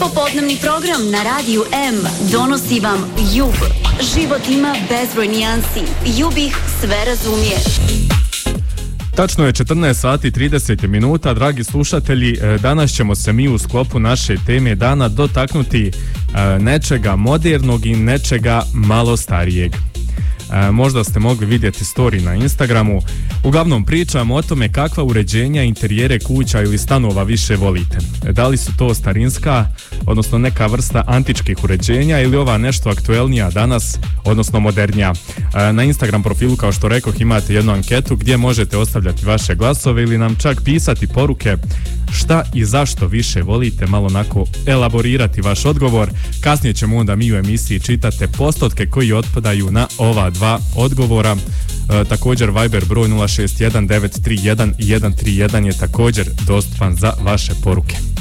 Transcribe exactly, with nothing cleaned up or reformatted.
Popodnevni program na Radiju M donosi vam Jub. Život ima bezbroj nijansi. Jub ih sve razumije. Tačno je četrnaest sati i trideset minuta, dragi slušatelji. Danas ćemo se mi u sklopu naše teme dana dotaknuti nečega modernog i nečega malo starijeg. E, možda ste mogli vidjeti story na Instagramu. Uglavnom pričamo o tome kakva uređenja, interijere kuća ili stanova više volite. Da li su to starinska, odnosno neka vrsta antičkih uređenja, ili ova nešto aktuelnija danas, odnosno modernija. E, na Instagram profilu, kao što rekoh, imate jednu anketu gdje možete ostavljati vaše glasove ili nam čak pisati poruke šta i zašto više volite, malo onako elaborirati vaš odgovor. Kasnije ćemo onda mi u emisiji čitati postotke koji otpadaju na ova dva odgovora. E, također Viber broj nula šest jedan devet tri jedan jedan tri jedan je također dostupan za vaše poruke.